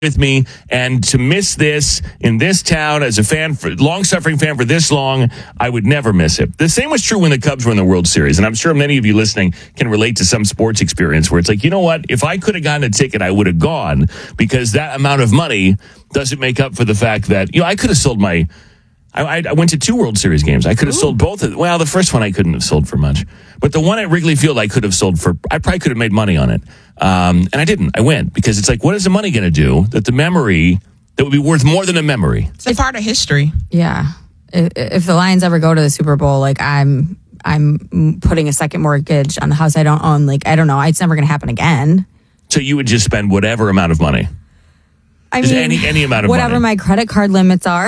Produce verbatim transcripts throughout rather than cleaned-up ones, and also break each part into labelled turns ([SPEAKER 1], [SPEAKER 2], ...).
[SPEAKER 1] with me, and to miss this in this town as a fan, for long-suffering fan for this long, I would never miss it. The same was true when the Cubs were in the World Series, and I'm sure many of you listening can relate to some sports experience where it's like, you know what, if I could have gotten a ticket, I would have gone, because that amount of money doesn't make up for the fact that, you know, I could have sold my... I, I went to two World Series games. I could have Ooh. sold both of, well, the first one I couldn't have sold for much. But the one at Wrigley Field I could have sold for, I probably could have made money on it. Um, and I didn't. I went because it's like, what is the money going to do that the memory, that would be worth more than a memory?
[SPEAKER 2] It's a part of history.
[SPEAKER 3] Yeah. If, if the Lions ever go to the Super Bowl, like I'm, I'm putting a second mortgage on the house I don't own. Like, I don't know. It's never going to happen again.
[SPEAKER 1] So you would just spend whatever amount of money?
[SPEAKER 3] I
[SPEAKER 1] Just
[SPEAKER 3] mean,
[SPEAKER 1] any any amount of
[SPEAKER 3] whatever
[SPEAKER 1] money.
[SPEAKER 3] my credit card limits are.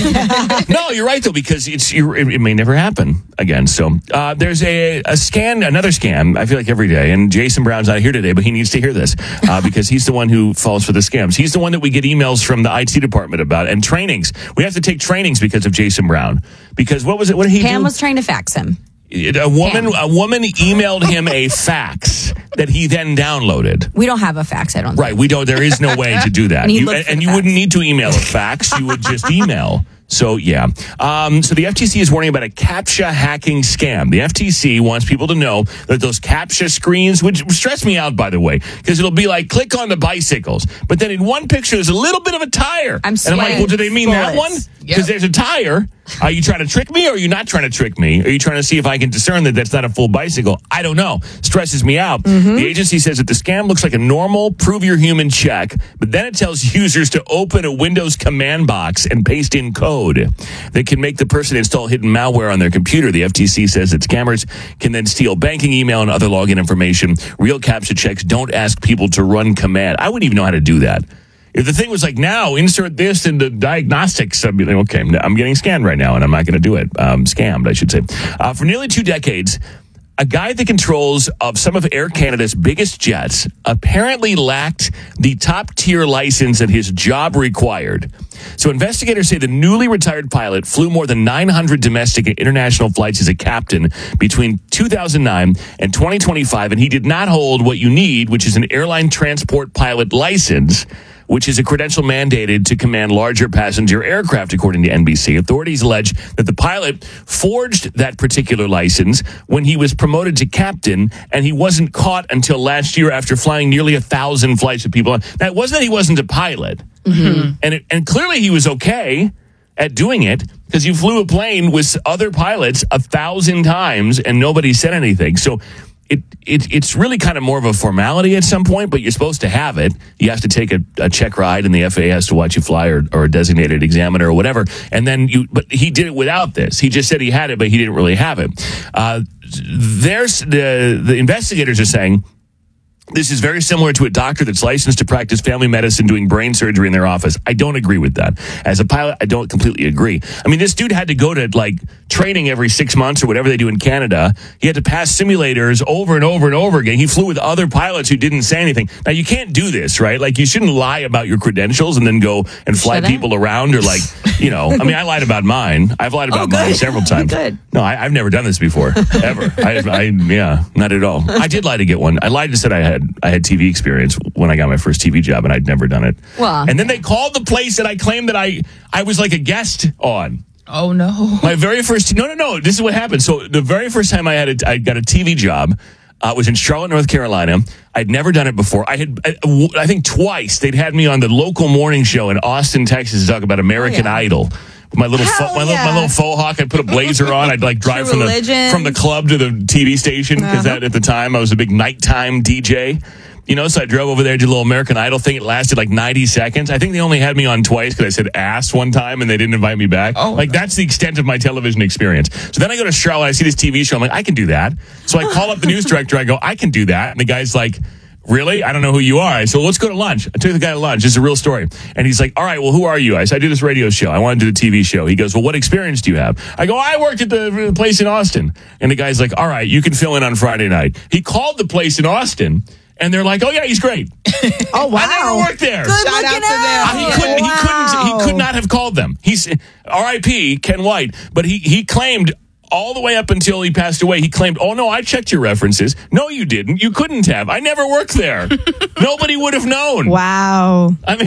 [SPEAKER 1] No, you're right though, because it's you're, it, it may never happen again. So uh, there's a a scam, another scam. I feel like every day, and Jason Brown's not here today, but he needs to hear this uh, because he's the one who falls for the scams. He's the one that we get emails from the I T department about, and trainings. We have to take trainings because of Jason Brown. Because what was it? What did he
[SPEAKER 3] Pam
[SPEAKER 1] do?
[SPEAKER 3] Pam was trying to fax him.
[SPEAKER 1] A woman, a woman emailed him a fax that he then downloaded.
[SPEAKER 3] We don't have a fax, I don't think.
[SPEAKER 1] Right, we don't. There is no way to do that.
[SPEAKER 3] and
[SPEAKER 1] you, and, and you wouldn't need to email a fax. You would just email. So, yeah. Um, so the F T C is warning about a CAPTCHA hacking scam. The F T C wants people to know that those CAPTCHA screens, which stress me out, by the way, because it'll be like, click on the bicycles. But then in one picture, there's a little bit of a tire.
[SPEAKER 3] I'm
[SPEAKER 1] and I'm like, well, do they mean
[SPEAKER 3] bullets.
[SPEAKER 1] that one? Because yep. there's a tire. Are you trying to trick me, or are you not trying to trick me? Are you trying to see if I can discern that that's not a full bicycle? I don't know. Stresses me out. Mm-hmm. The agency says that the scam looks like a normal prove your human check, but then it tells users to open a Windows command box and paste in code that can make the person install hidden malware on their computer. The F T C says that scammers can then steal banking, email, and other login information. Real CAPTCHA checks don't ask people to run command. I wouldn't even know how to do that. If the thing was like, now insert this into diagnostics, I'd be like, okay, I'm getting scanned right now, and I'm not going to do it. Um, scammed, I should say. Uh, for nearly two decades, a guy that controls of some of Air Canada's biggest jets apparently lacked the top-tier license that his job required. So investigators say the newly retired pilot flew more than nine hundred domestic and international flights as a captain between two thousand nine and twenty twenty-five, and he did not hold what you need, which is an airline transport pilot license, which is a credential mandated to command larger passenger aircraft, according to N B C. Authorities allege that the pilot forged that particular license when he was promoted to captain, and he wasn't caught until last year after flying nearly a thousand flights with people. Now, it wasn't that he wasn't a pilot, mm-hmm. and it, and clearly he was okay at doing it, because you flew a plane with other pilots a thousand times and nobody said anything. So It, it it's really kind of more of a formality at some point, but you're supposed to have it. You have to take a, a check ride, and the F A A has to watch you fly, or, or a designated examiner or whatever. And then you, but he did it without this. He just said he had it, but he didn't really have it. Uh, there's the the investigators are saying this is very similar to a doctor that's licensed to practice family medicine doing brain surgery in their office. I don't agree with that. As a pilot, I don't completely agree. I mean, this dude had to go to, like, training every six months or whatever they do in Canada. He had to pass simulators over and over and over again. He flew with other pilots who didn't say anything. Now, you can't do this, right? Like, you shouldn't lie about your credentials and then go and fly
[SPEAKER 3] Should
[SPEAKER 1] people
[SPEAKER 3] I?
[SPEAKER 1] around, or, like, you know. I mean, I lied about mine. I've lied about
[SPEAKER 3] oh,
[SPEAKER 1] mine several times.
[SPEAKER 3] Good.
[SPEAKER 1] No, I, I've never done this before, ever. I, I, yeah, not at all. I did lie to get one. I lied and said I had I had T V experience when I got my first T V job, and I'd never done it.
[SPEAKER 3] Well,
[SPEAKER 1] and then they called the place that I claimed that I, I was like a guest on.
[SPEAKER 2] Oh, no.
[SPEAKER 1] My very first... No, no, no. This is what happened. So the very first time I had a, I got a T V job uh, was in Charlotte, North Carolina. I'd never done it before. I had, I, I think twice, they'd had me on the local morning show in Austin, Texas, to talk about American
[SPEAKER 3] oh, yeah.
[SPEAKER 1] Idol. My little, fo- my,
[SPEAKER 3] yeah.
[SPEAKER 1] little, my little faux hawk. I'd put a blazer on. I'd like drive from the from the club to the T V station, because uh-huh. at the time I was a big nighttime D J. You know, so I drove over there, did a little American Idol thing. It lasted like ninety seconds. I think they only had me on twice because I said ass one time and they didn't invite me back. Oh, like, that's the extent of my television experience. So then I go to Charlotte, I see this T V show. I'm like, I can do that. So I call up the news director. I go, I can do that. And the guy's like, really? I don't know who you are. I said, well, let's go to lunch. I took the guy to lunch. This is a real story. And he's like, all right, well, who are you? I said, I do this radio show. I want to do the T V show. He goes, well, what experience do you have? I go, I worked at the place in Austin. And the guy's like, all right, you can fill in on Friday night. He called the place in Austin, and they're like, oh, yeah, he's great.
[SPEAKER 2] Oh, wow.
[SPEAKER 1] I never worked there.
[SPEAKER 3] Good
[SPEAKER 2] Shout
[SPEAKER 3] looking
[SPEAKER 2] out to them.
[SPEAKER 1] Uh, he, couldn't,
[SPEAKER 3] wow.
[SPEAKER 1] he, couldn't, he could not have called them. He's R I P Ken White. But he, he claimed all the way up until he passed away, he claimed, oh, no, I checked your references. No, you didn't. You couldn't have. I never worked there. Nobody would have known.
[SPEAKER 3] Wow.
[SPEAKER 1] I mean...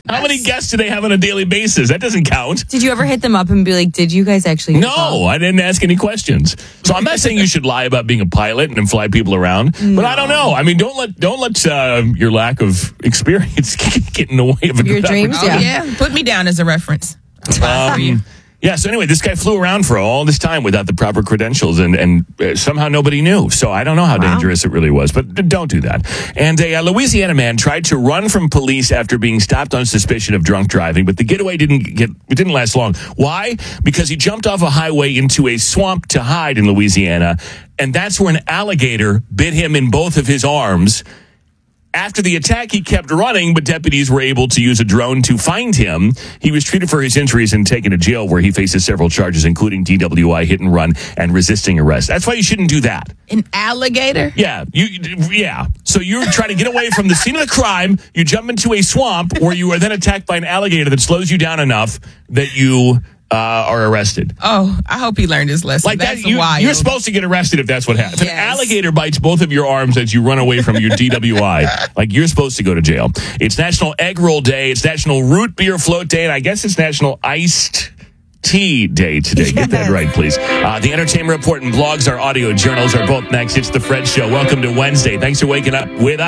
[SPEAKER 1] How many guests do they have on a daily basis? That doesn't count.
[SPEAKER 3] Did you ever hit them up and be like, did you guys actually? get a call?
[SPEAKER 1] No, I didn't ask any questions. So I'm not saying you should lie about being a pilot and fly people around,
[SPEAKER 3] No.
[SPEAKER 1] but I don't know. I mean, don't let don't let uh, your lack of experience get in the way of a
[SPEAKER 3] Your
[SPEAKER 1] good
[SPEAKER 3] dreams,
[SPEAKER 2] Oh,
[SPEAKER 1] opportunity.
[SPEAKER 2] yeah. Put me down as a reference.
[SPEAKER 1] Um, yeah, so anyway, this guy flew around for all this time without the proper credentials, and, and uh, somehow nobody knew. So I don't know how dangerous it really was, but d- don't do that. And a uh, Louisiana man tried to run from police after being stopped on suspicion of drunk driving, but the getaway didn't get it didn't last long. Why? Because he jumped off a highway into a swamp to hide in Louisiana, and that's where an alligator bit him in both of his arms. After the attack, he kept running, but deputies were able to use a drone to find him. He was treated for his injuries and taken to jail, where he faces several charges, including D W I, hit and run, and resisting arrest. That's why you shouldn't do that.
[SPEAKER 2] An alligator?
[SPEAKER 1] Yeah, you, yeah. So you're trying to get away from the scene of the crime. You jump into a swamp where you are then attacked by an alligator that slows you down enough that you uh, are arrested.
[SPEAKER 2] Oh, I hope he learned his lesson.
[SPEAKER 1] Like
[SPEAKER 2] That's
[SPEAKER 1] that, you,
[SPEAKER 2] wild.
[SPEAKER 1] you're supposed to get arrested if that's what happens. If an
[SPEAKER 2] Yes.
[SPEAKER 1] alligator bites both of your arms as you run away from your D W I, like you're supposed to go to jail. It's National Egg Roll Day. It's National Root Beer Float Day, and I guess it's National Iced Tea Day today. Get that right, please. Uh, the Entertainment Report and blogs, our audio journals are both next. It's The Fred Show. Welcome to Wednesday. Thanks for waking up with us.